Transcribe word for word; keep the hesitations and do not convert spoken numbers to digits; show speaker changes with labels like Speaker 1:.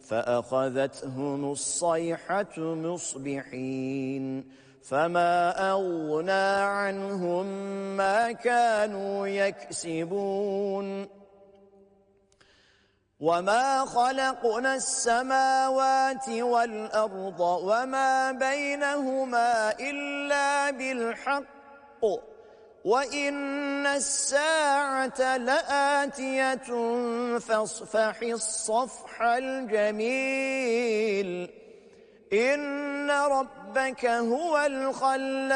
Speaker 1: فأخذتهم الصيحة مصبحين فما أغنى عنهم ما كانوا يكسبون وما خلقنا السماوات والأرض وما بينهما إلا بالحق وإن الساعة لآتية فاصفح الصفح الجميل إن ربك هو الخلاق